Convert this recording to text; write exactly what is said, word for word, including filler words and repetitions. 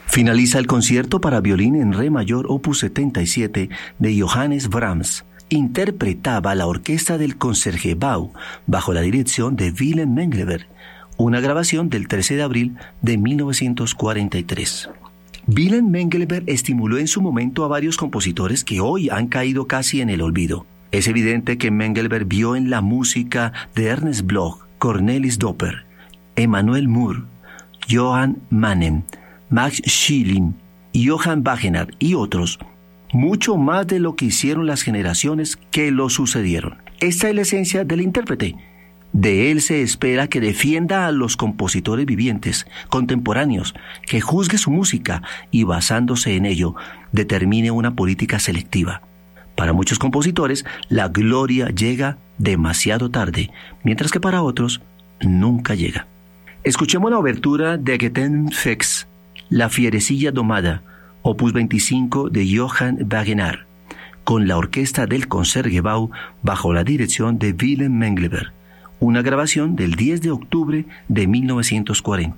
Finaliza el concierto para violín en re mayor opus setenta y siete de Johannes Brahms. Interpretaba la orquesta del Concertgebouw bajo la dirección de Wilhelm Mengelberg, una grabación del trece de abril de mil novecientos cuarenta y tres. Wilhelm Mengelberg estimuló en su momento a varios compositores que hoy han caído casi en el olvido. Es evidente que Mengelberg vio en la música de Ernst Bloch, Cornelis Doppler, Emanuel Moore, Johann Mannen, Max Schilling, Johann Wagener y otros mucho más de lo que hicieron las generaciones que lo sucedieron. Esta es la esencia del intérprete. De él se espera que defienda a los compositores vivientes, contemporáneos, que juzgue su música y, basándose en ello, determine una política selectiva. Para muchos compositores, la gloria llega demasiado tarde, mientras que para otros, nunca llega. Escuchemos la obertura de Getempfest, La fierecilla domada, opus veinticinco de Johann Wagener, con la orquesta del Concertgebouw bajo la dirección de Wilhelm Mengelberg, una grabación del diez de octubre de mil novecientos cuarenta.